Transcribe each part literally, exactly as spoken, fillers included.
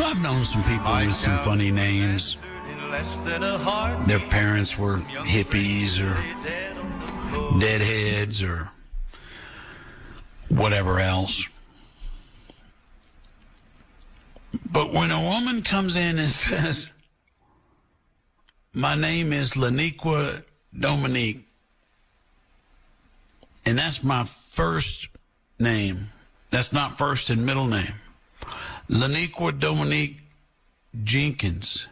I've known some people with some funny names. Their parents were hippies or deadheads or whatever else. But when a woman comes in and says, my name is Laniqua Dominique, and that's my first name. That's not first and middle name. Laniqua Dominique Jenkins.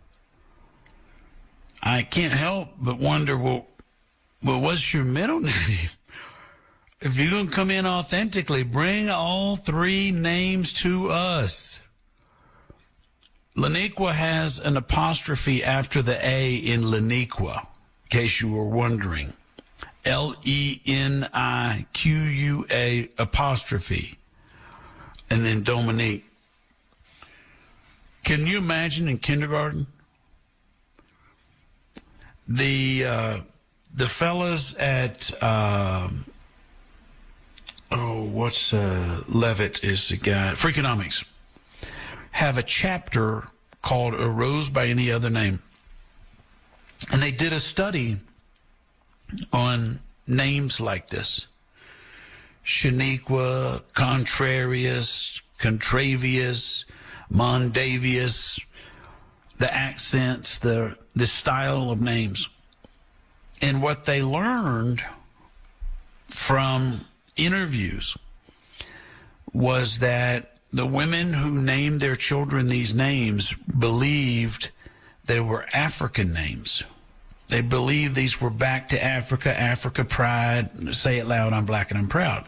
I can't help but wonder, well, well, what's your middle name? If you're going to come in authentically, bring all three names to us. Laniqua has an apostrophe after the A in Laniqua, in case you were wondering. L E N I Q U A apostrophe. And then Dominique. Can you imagine in kindergarten? The uh, the fellas at, uh, oh, what's, uh, Levitt is the guy, Freakonomics, have a chapter called A Rose by Any Other Name. And they did a study on names like this. Shaniqua, Contrarius, Contravius, Mondavius, the accents, the, the style of names. And what they learned from interviews was that the women who named their children these names believed they were African names. They believed these were back to Africa, Africa pride. Say it loud, I'm black and I'm proud.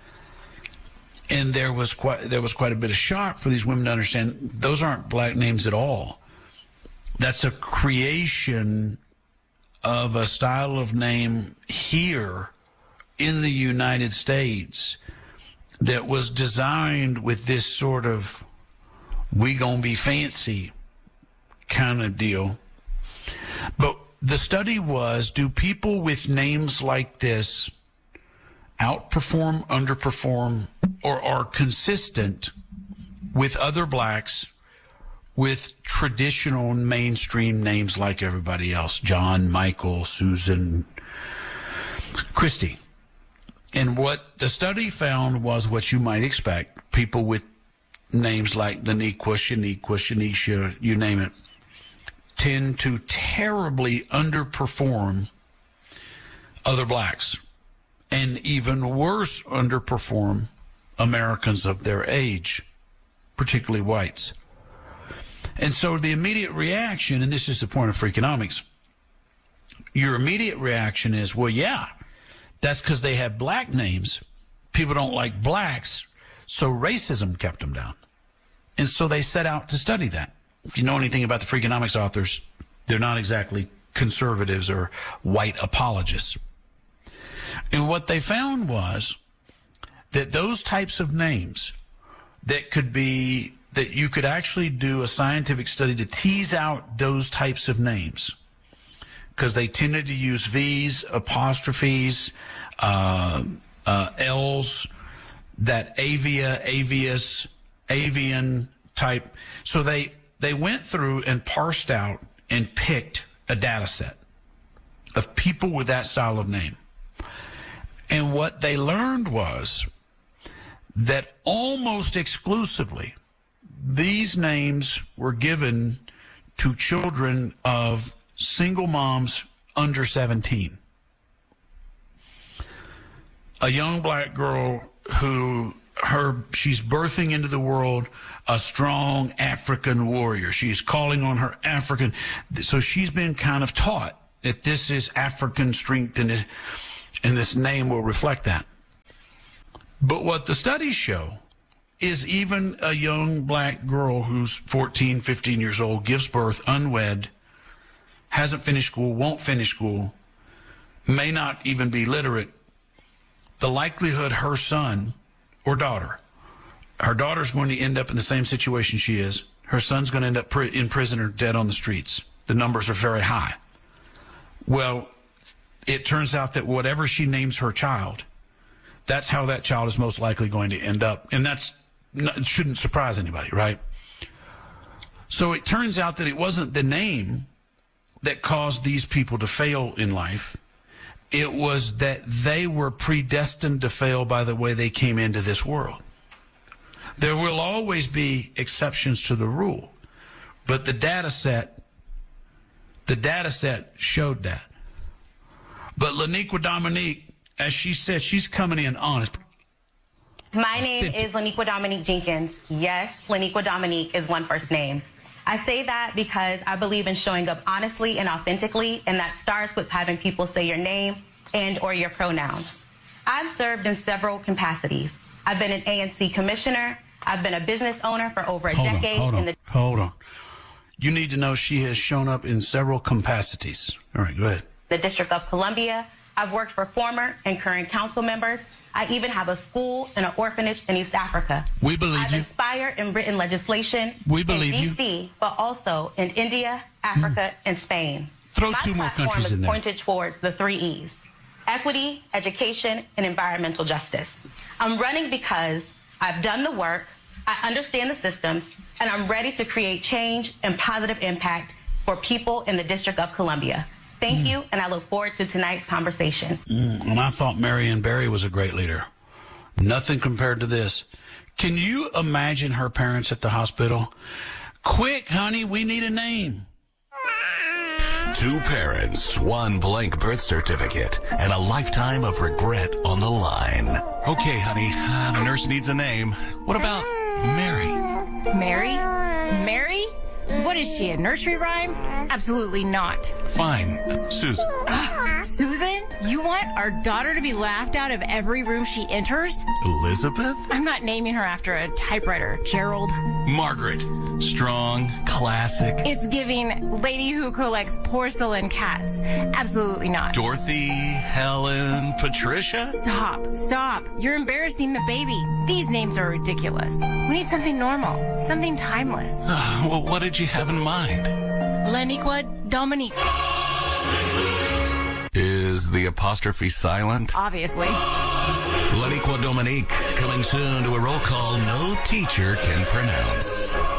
And there was quite there was quite a bit of shock for these women to understand those aren't black names at all. That's a creation of a style of name here in the United States that was designed with this sort of we gonna be fancy kind of deal. But the study was, do people with names like this outperform, underperform, or are consistent with other blacks with traditional mainstream names like everybody else? John, Michael, Susan, Christy. And what the study found was what you might expect. People with names like Laniqua, Shaniqua, Shanisha, you name it, tend to terribly underperform other blacks, and even worse, underperform Americans of their age, particularly whites. And so the immediate reaction, and this is the point of Freakonomics, your immediate reaction is, well, yeah, that's because they have black names. People don't like blacks, so racism kept them down. And so they set out to study that. If you know anything about the Freakonomics authors, they're not exactly conservatives or white apologists. And what they found was that those types of names that could be, that you could actually do a scientific study to tease out those types of names, because they tended to use V's, apostrophes, uh, uh, L's, that avia, avius, avian type. So they, they went through and parsed out and picked a data set of people with that style of name. And what they learned was that almost exclusively these names were given to children of single moms under seventeen. A young black girl who her she's birthing into the world a strong African warrior. She's calling on her African. So she's been kind of taught that this is African strength, and, it, and this name will reflect that. But what the studies show is even a young black girl who's fourteen, fifteen years old, gives birth unwed, hasn't finished school, won't finish school, may not even be literate, the likelihood her son or daughter, her daughter's going to end up in the same situation she is, her son's going to end up in prison or dead on the streets. The numbers are very high. Well, it turns out that whatever she names her child, that's how that child is most likely going to end up. And that's it shouldn't surprise anybody, right? So it turns out that it wasn't the name that caused these people to fail in life. It was that they were predestined to fail by the way they came into this world. There will always be exceptions to the rule, but the data set, the data set showed that. But Laniqua Dominique, as she said, she's coming in honest. My name is Laniqua Dominique Jenkins. Yes, Laniqua Dominique is one first name. I say that because I believe in showing up honestly and authentically, and that starts with having people say your name and or your pronouns. I've served in several capacities. I've been an A N C commissioner. I've been a business owner for over a hold decade. On, hold, in on, the hold on. You need to know she has shown up in several capacities. All right, go ahead. The District of Columbia. I've worked for former and current council members. I even have a school and an orphanage in East Africa. We believe I've you. inspired and written legislation we believe in D C, you. but also in India, Africa, mm. and Spain. Throw My two more countries is in there. Pointed towards the three E's: equity, education, and environmental justice. I'm running because I've done the work, I understand the systems, and I'm ready to create change and positive impact for people in the District of Columbia. Thank mm. you, and I look forward to tonight's conversation. Mm, and I thought Marion Barry was a great leader. Nothing compared to this. Can you imagine her parents at the hospital? Quick, honey, we need a name. Two parents, one blank birth certificate, and a lifetime of regret on the line. Okay, honey, uh, the nurse needs a name. What about Mary? Mary? Mary? What is she, a nursery rhyme? Absolutely not. Fine. Uh, Susan. Susan? You want our daughter to be laughed out of every room she enters? Elizabeth? I'm not naming her after a typewriter. Gerald. Margaret. Strong, classic. It's giving lady who collects porcelain cats. Absolutely not. Dorothy, Helen, Patricia? Stop, stop. You're embarrassing the baby. These names are ridiculous. We need something normal, something timeless. Uh, well, what did you have in mind? Laniqua Dominique. Is the apostrophe silent? Obviously. Laniqua Dominique, coming soon to a roll call no teacher can pronounce.